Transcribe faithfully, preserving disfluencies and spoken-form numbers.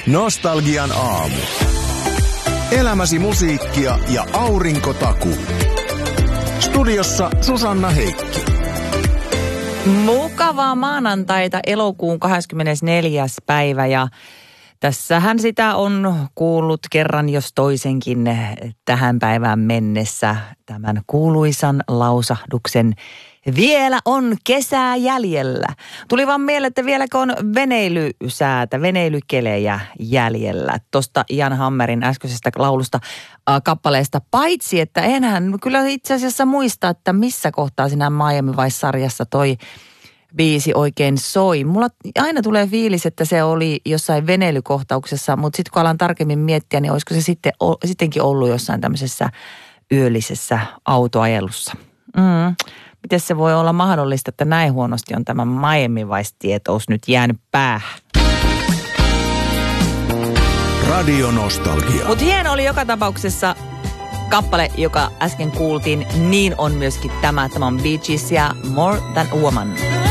Nostalgian aamu. Elämäsi musiikkia ja aurinkotakuu. Studiossa Susanna Heikki. Mukavaa maanantaita, elokuun kahdeskymmenesneljäs päivä, ja tässähän sitä on kuullut kerran jos toisenkin tähän päivään mennessä tämän kuuluisan lausahduksen: vielä on kesää jäljellä. Tuli vaan mieleen, että vieläkö on veneilysäätä, veneilykelejä jäljellä tuosta Jan Hammerin äskeisestä laulusta, äh, kappaleesta. Paitsi, että enhän kyllä itse asiassa muista, että missä kohtaa siinä Miami Vice-sarjassa toi biisi oikein soi. Mulla aina tulee fiilis, että se oli jossain veneilykohtauksessa, mutta sitten kun alan tarkemmin miettiä, niin olisiko se sitten, sittenkin ollut jossain tämmöisessä yöllisessä autoajelussa. Mm. Miten se voi olla mahdollista, että näin huonosti on tämä Miami Vice-tietous nyt jäänyt päähän? Radio Nostalgia. Mutta hieno oli joka tapauksessa kappale, joka äsken kuultiin. Niin on myöskin tämä. Tämä on Bee Gees ja More Than a Woman.